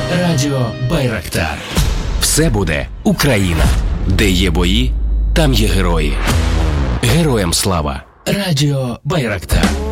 Радіо Байрактар. Все буде Україна. Де є бої, там є герої. Героям слава. Радіо Байрактар.